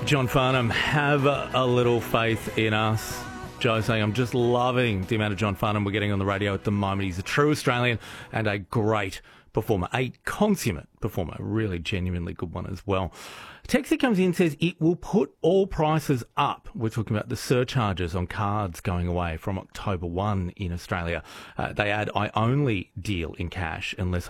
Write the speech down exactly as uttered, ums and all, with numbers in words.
John Farnham, have a, a little faith in us. Joe saying, I'm just loving the amount of John Farnham we're getting on the radio at the moment. He's a true Australian and a great performer, a consummate performer, a really genuinely good one as well. Texie comes in and says it will put all prices up. We're talking about the surcharges on cards going away from October first in Australia. Uh, they add, I only deal in cash unless